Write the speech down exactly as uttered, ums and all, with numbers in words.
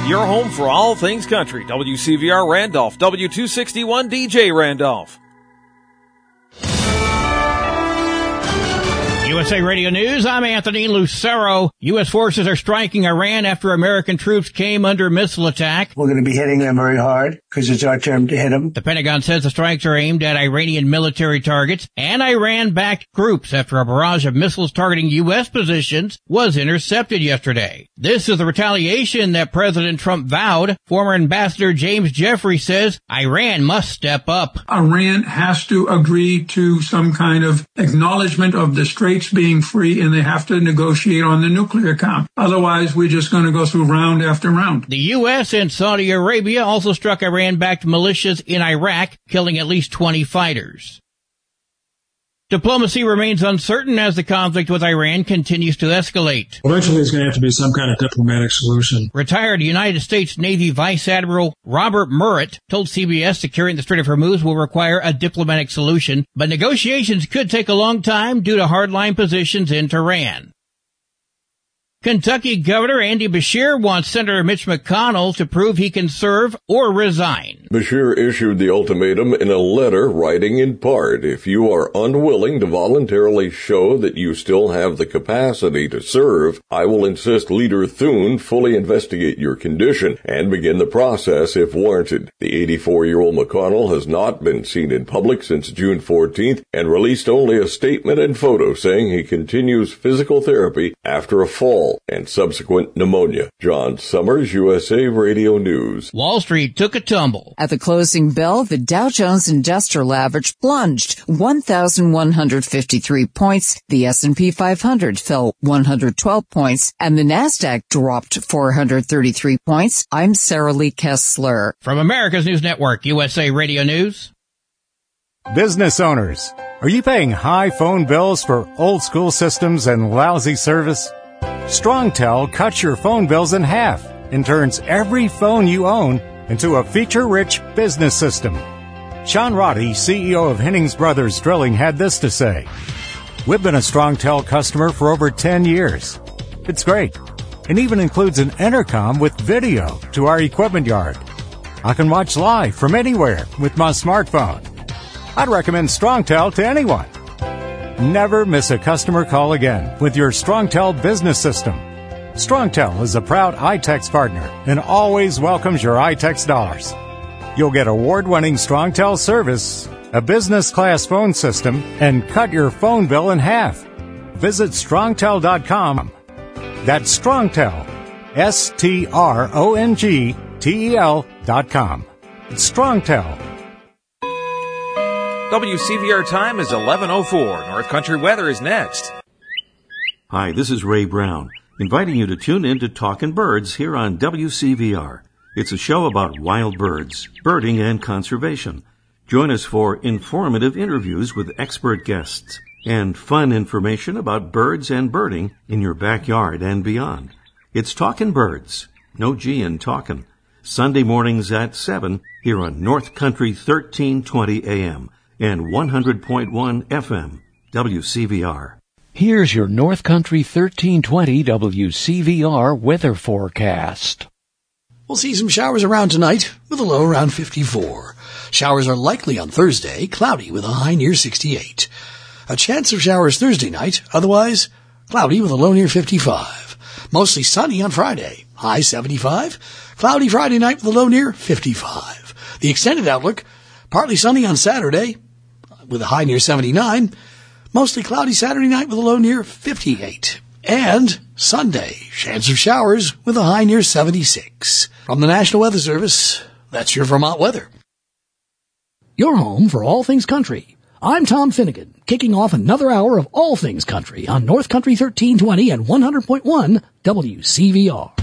Your home for all things country. W C V R Randolph, W two sixty-one D J Randolph. U S A Radio News, I'm Anthony Lucero. U S forces are striking Iran after American troops came under missile attack. We're going to be hitting them very hard because it's our turn to hit them. The Pentagon says the strikes are aimed at Iranian military targets and Iran-backed groups after a barrage of missiles targeting U S positions was intercepted yesterday. This is the retaliation that President Trump vowed. Former Ambassador James Jeffrey says Iran must step up. Iran has to agree to some kind of acknowledgement of the Straits being free, and they have to negotiate on the nuclear count. Otherwise, we're just going to go through round after round. The U S and Saudi Arabia also struck Iran-backed militias in Iraq, killing at least twenty fighters. Diplomacy remains uncertain as the conflict with Iran continues to escalate. Eventually, there's going to have to be some kind of diplomatic solution. Retired United States Navy Vice Admiral Robert Murrett told C B S securing the Strait of Hormuz will require a diplomatic solution, but negotiations could take a long time due to hardline positions in Tehran. Kentucky Governor Andy Beshear wants Senator Mitch McConnell to prove he can serve or resign. Beshear issued the ultimatum in a letter writing in part, if you are unwilling to voluntarily show that you still have the capacity to serve, I will insist Leader Thune fully investigate your condition and begin the process if warranted. The eighty-four-year-old McConnell has not been seen in public since June fourteenth and released only a statement and photo saying he continues physical therapy after a fall and subsequent pneumonia. John Summers, U S A Radio News. Wall Street took a tumble. At the closing bell, the Dow Jones Industrial Average plunged one thousand one hundred fifty-three points, the S and P five hundred fell one hundred twelve points, and the Nasdaq dropped four hundred thirty-three points. I'm Sarah Lee Kessler. From America's News Network, U S A Radio News. Business owners, are you paying high phone bills for old school systems and lousy service? StrongTel cuts your phone bills in half and turns every phone you own into a feature-rich business system. Sean Roddy, C E O of Hennings Brothers Drilling, had this to say. We've been a StrongTel customer for over ten years. It's great. It even includes an intercom with video to our equipment yard. I can watch live from anywhere with my smartphone. I'd recommend StrongTel to anyone. Never miss a customer call again with your StrongTel business system. StrongTel is a proud iTex partner and always welcomes your iTex dollars. You'll get award-winning StrongTel service, a business-class phone system, and cut your phone bill in half. Visit strongtel dot com. That's StrongTel, S T R O N G T E L dot com. It's StrongTel. W C V R time is eleven oh four. North Country weather is next. Hi, this is Ray Brown, inviting you to tune in to Talkin' Birds here on W C V R. It's a show about wild birds, birding, and conservation. Join us for informative interviews with expert guests and fun information about birds and birding in your backyard and beyond. It's Talkin' Birds, no G in talkin', Sunday mornings at seven here on North Country thirteen twenty A M and one hundred point one F M, W C V R. Here's your North Country thirteen twenty W C V R weather forecast. We'll see some showers around tonight with a low around fifty-four. Showers are likely on Thursday, cloudy with a high near sixty-eight. A chance of showers Thursday night, otherwise cloudy with a low near fifty-five. Mostly sunny on Friday, high seventy-five. Cloudy Friday night with a low near fifty-five. The extended outlook, partly sunny on Saturday with a high near seventy-nine. Mostly cloudy Saturday night with a low near fifty-eight. And Sunday, chance of showers with a high near seventy-six. From the National Weather Service, that's your Vermont weather. Your home for all things country. I'm Tom Finnegan, kicking off another hour of all things country on North Country thirteen twenty and one hundred point one W C V R.